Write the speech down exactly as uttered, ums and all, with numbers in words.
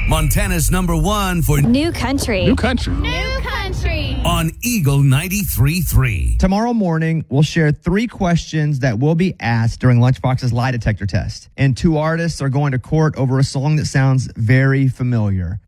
Montana's number one for New Country. New Country. New Country. on Eagle ninety-three point three. Tomorrow morning, we'll share three questions that will be asked during Lunchbox's lie detector test. And two artists are going to court over a song that sounds very familiar.